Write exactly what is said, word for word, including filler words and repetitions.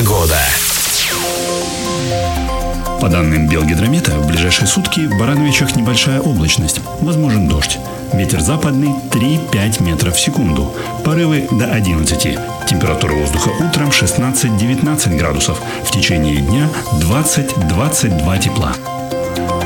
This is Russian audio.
Погода. По данным Белгидромета, в ближайшие сутки в Барановичах небольшая облачность, возможен дождь. Ветер западный три-пять метров в секунду, порывы до одиннадцати. Температура воздуха утром шестнадцать-девятнадцать градусов, в течение дня двадцать-двадцать два тепла.